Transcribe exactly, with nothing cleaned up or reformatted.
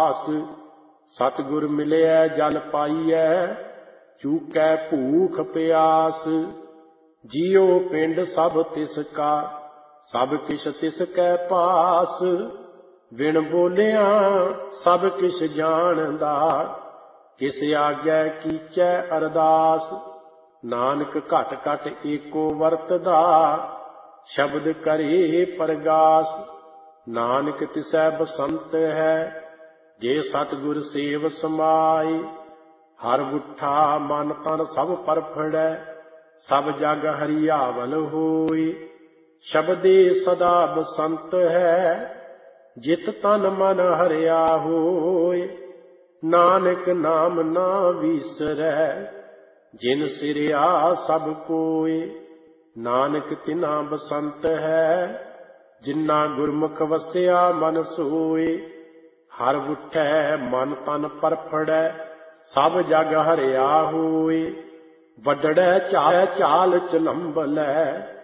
ਪਾਸ। ਸਤਿਗੁਰ ਮਿਲਿਐ ਜਲ ਪਾਈਐ, ਚੂਕੈ ਭੂਖ ਪਿਆਸ। ਜੀਉ ਪਿੰਡ ਸਭ ਤਿਸ ਕਾ, ਸਭ ਕਿਛ ਤਿਸ ਕੈ ਪਾਸ। ਬਿਨ ਬੋਲਿਆਂ ਸਭ ਕਿਛ ਜਾਣਦਾ, ਕਿਸ ਆਗੈ ਕੀਚੈ ਅਰਦਾਸ। ਨਾਨਕ ਘਟ ਘਟ ਏਕੋ ਵਰਤਦਾ, ਸ਼ਬਦ ਕਰੇ ਪਰਗਾਸ। ਨਾਨਕ ਤਿਸੈ ਬਸੰਤ ਹੈ, ਜੇ ਸਤਿਗੁਰ ਸੇਵ ਸਮਾਏ। ਹਰ ਬੁੱਠਾ ਮਨ ਤਨ ਸਭ ਪਰਫੜੈ, ਸਭ ਜਗ ਹਰਿਆਵਲ ਹੋਏ। ਸ਼ਬਦੇ ਸਦਾ ਬਸੰਤ ਹੈ, ਜਿਤ ਤਨ ਮਨ ਹਰਿਆ ਹੋਏ। ਨਾਨਕ ਨਾਮ ਨਾ ਵੀਸਰੈ, ਜਿਨ ਸਿਰਿਆ ਸਭ ਕੋਏ। ਨਾਨਕ ਤਿਨਾ ਬਸੰਤ ਹੈ, ਜਿਨਾ ਗੁਰਮੁਖ ਵਸਿਆ ਮਨ ਸੋਏ। ਹਰ ਬੁੱਠੈ ਮਨ ਤਨ ਪਰਫੜੈ, ਸਭ ਜਗ ਹਰਿਆ ਹੋਏ। ਵੱਡੜੈ ਚਾਲ ਚਾਲ ਚਲੰਬਲੈ,